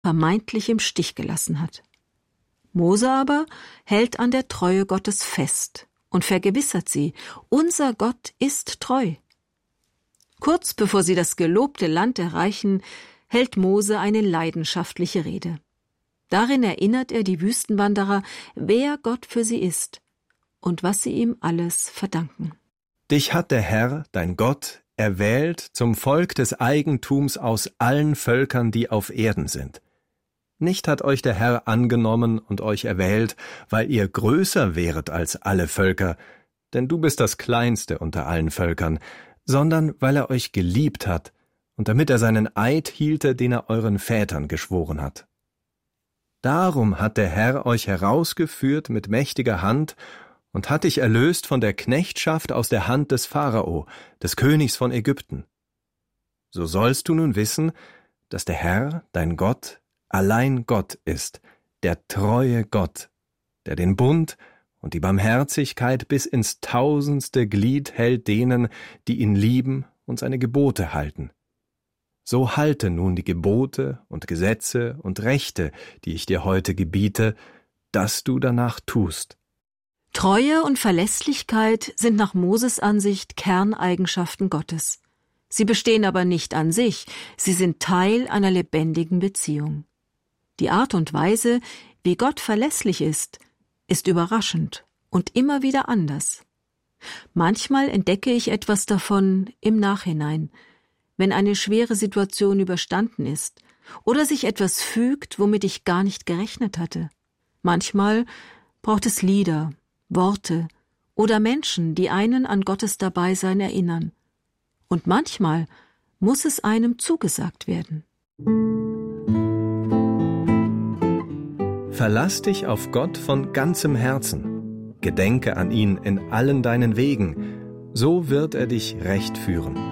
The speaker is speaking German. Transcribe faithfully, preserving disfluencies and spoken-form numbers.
vermeintlich im Stich gelassen hat. Mose aber hält an der Treue Gottes fest und vergewissert sie, unser Gott ist treu. Kurz bevor sie das gelobte Land erreichen, hält Mose eine leidenschaftliche Rede. Darin erinnert er die Wüstenwanderer, wer Gott für sie ist und was sie ihm alles verdanken. Dich hat der Herr, dein Gott, erwählt zum Volk des Eigentums aus allen Völkern, die auf Erden sind. Nicht hat euch der Herr angenommen und euch erwählt, weil ihr größer wäret als alle Völker, denn du bist das Kleinste unter allen Völkern, sondern weil er euch geliebt hat und damit er seinen Eid hielte, den er euren Vätern geschworen hat. Darum hat der Herr euch herausgeführt mit mächtiger Hand und hat dich erlöst von der Knechtschaft aus der Hand des Pharao, des Königs von Ägypten. So sollst du nun wissen, dass der Herr, dein Gott, allein Gott ist, der treue Gott, der den Bund und die Barmherzigkeit bis ins tausendste Glied hält denen, die ihn lieben und seine Gebote halten. So halte nun die Gebote und Gesetze und Rechte, die ich dir heute gebiete, dass du danach tust. Treue und Verlässlichkeit sind nach Moses Ansicht Kerneigenschaften Gottes. Sie bestehen aber nicht an sich, sie sind Teil einer lebendigen Beziehung. Die Art und Weise, wie Gott verlässlich ist, ist überraschend und immer wieder anders. Manchmal entdecke ich etwas davon im Nachhinein, wenn eine schwere Situation überstanden ist oder sich etwas fügt, womit ich gar nicht gerechnet hatte. Manchmal braucht es Lieder, Worte oder Menschen, die einen an Gottes Dabeisein erinnern. Und manchmal muss es einem zugesagt werden. Verlass dich auf Gott von ganzem Herzen. Gedenke an ihn in allen deinen Wegen, so wird er dich recht führen.